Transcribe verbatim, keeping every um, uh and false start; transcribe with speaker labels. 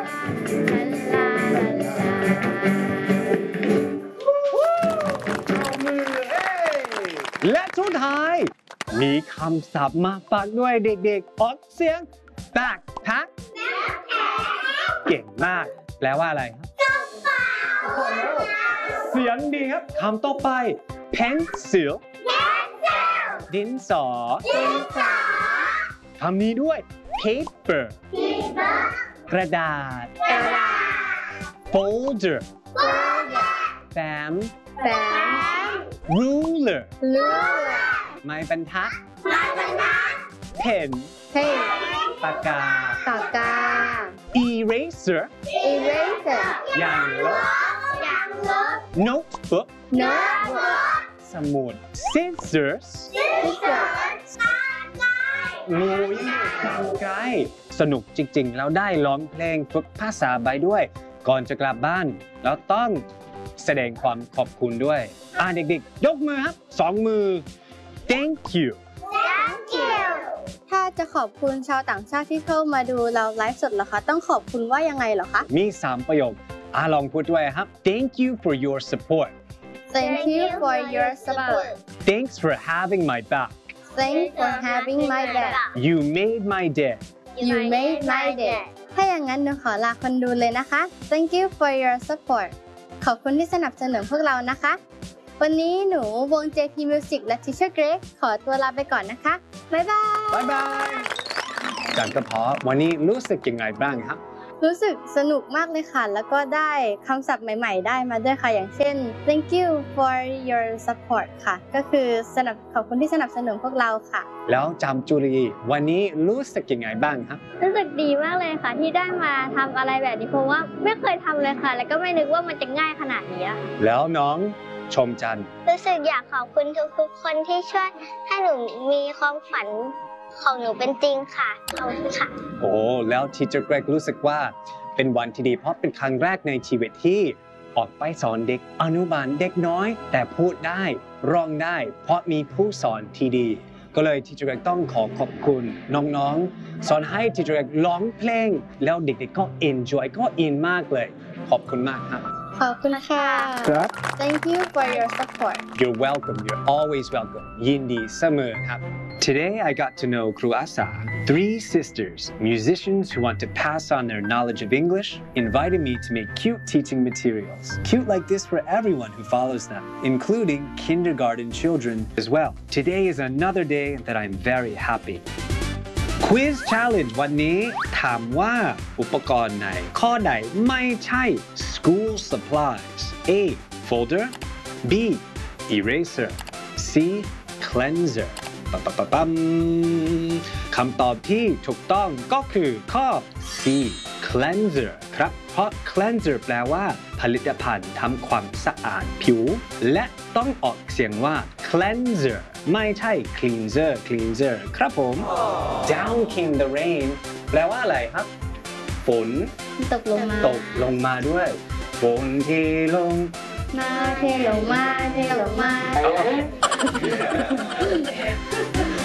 Speaker 1: และสุดท้ายมีคำศัพท์มาฝากด้วยเด็กๆออกเสียง backpack เก่งมากแปลว่าอะไรครับเสียงดีครับคำต่อไป pencil ดินสอคำนี้ด้วย paper กระดาษ folder แฟ้ม ruler ไม้บรรทัด pen ปากกา
Speaker 2: ปากกา
Speaker 1: eraser
Speaker 2: eraser
Speaker 1: ยางลบ notebook
Speaker 2: โน้ต
Speaker 1: สมุด scissors งูยิ่งกางไกลสนุกจริงๆ แล้วได้ร้องเพลงฝึกภาษาไปด้วย ก่อนจะกลับบ้าน แล้วต้องแสดงความขอบคุณด้วย อ่าเด็กๆ ยกมือครับสองมือ thank you
Speaker 2: ถ้าจะขอบคุณชาวต่างชาติที่เข้ามาดูเราไลฟ์สดเหรอคะต้องขอบคุณว่ายังไงเหรอคะ
Speaker 1: มีสามประโยคอ่าลองพูดด้วยครับ thank you for your support
Speaker 2: Thank you for your support
Speaker 1: thanks for having my back
Speaker 2: Thanks for having my back
Speaker 1: you made my day
Speaker 2: You made my day ถ้าอย่างนั้นหนูขอลาคนดูเลยนะคะ Thank you for your support ขอบคุณที่สนับสนุนพวกเรานะคะ วันนี้หนูวง เจ พี Music และ Teacher Greg ขอตัวลาไปก่อนนะคะ บ๊ายบาย
Speaker 1: บ๊ายบายจันกระเพาะวันนี้รู้สึกยังไงบ้างครับ
Speaker 2: รู้สึกสนุกมากเลยค่ะ แล้วก็ได้คำศัพท์ใหม่ๆ ได้มาด้วยค่ะ อย่างเช่น Thank you for your support ค่ะ ก็คือสนับขอบคุณที่สนับสนุนพวกเราค่ะ
Speaker 1: แล้วจำจุรีวันนี้รู้สึกยังไงบ้างครับ
Speaker 3: รู้สึกดีมากเลยค่ะที่ได้มาทำอะไรแบบนี้เพราะว่าไม่เคยทำเลยค่ะ แล้วก็ไม่นึกว่ามันจะง่ายขนาดนี้ค่ะ
Speaker 1: แล้วน้องชมจันทร์
Speaker 3: รู้สึกอยากขอบคุณทุกๆคนที่ช่วยให้หนูมีความฝันของหนูเป็นจริงค่ะขอบคุณค่ะ
Speaker 1: โอ้แล้วทีเจอร์เกรกรู้สึกว่าเป็นวันที่ดีเพราะเป็นครั้งแรกในชีวิตที่ออกไปสอนเด็กอนุบาลเด็กน้อย แต่พูดได้ร้องได้ เพราะมีผู้สอนที่ดี ก็เลยทีเจอร์เกรกต้องขอขอบคุณน้องๆสอนให้ทีเจอร์เกรกร้องเพลง แล้วเด็กๆก็ enjoy ก็อินมากเลยขอบคุณมากครับ
Speaker 2: ขอบคุณค่ะ
Speaker 1: ครับ
Speaker 2: Thank you for your support
Speaker 1: You're welcome. You're always welcome. ยินดีเสมอครับ Today I got to know Kru Asa, three sisters, musicians who want to pass on their knowledge of English, invited me to make cute teaching materials. Cute like this for everyone who follows them, including kindergarten children as well. Today is another day that I'm very happy. Quiz Challenge วันนี้ถามว่าอุปกรณ์ไหนข้อใดไม่ใช่ School Supplies A. Folder B. Eraser C. Cleanser ปั๊มปั๊มปั๊มปั๊มคำตอบที่ถูกต้องก็คือข้อ C. Cleanser ครับเพราะ Cleanser แปลว่าผลิตภัณฑ์ทำความสะอาดผิวและต้องออกเสียงว่า Cleanser ไม่ใช่ Cleanser Cleanser ครับผม Down came the rain แปลว่าอะไรครับฝน
Speaker 2: ตกลงมา
Speaker 1: ตกลงมาด้วยฝนที่ลง
Speaker 2: มาเทลงมาเทลงมา